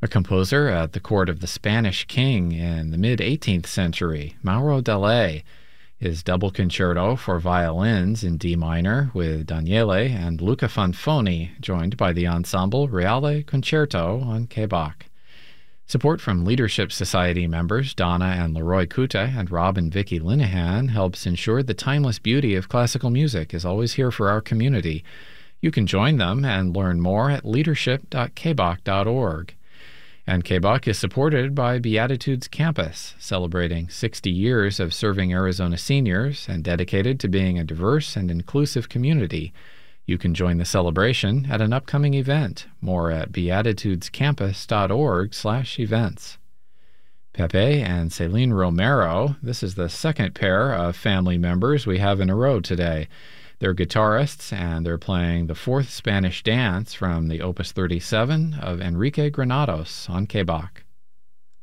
A composer at the court of the Spanish king in the mid-18th century, Mauro Delay. His double concerto for violins in D minor with Daniele and Luca Fanfoni, joined by the ensemble Reale Concerto on K. Bach. Support from Leadership Society members Donna and Leroy Kuta and Rob and Vicky Linehan helps ensure the timeless beauty of classical music is always here for our community. You can join them and learn more at leadership.kbach.org. And KBach is supported by Beatitudes Campus, celebrating 60 years of serving Arizona seniors and dedicated to being a diverse and inclusive community. You can join the celebration at an upcoming event. More at beatitudescampus.org/events. Pepe and Celine Romero, this is the second pair of family members we have in a row today. They're guitarists, and they're playing the fourth Spanish dance from the Opus 37 of Enrique Granados on K. Bach.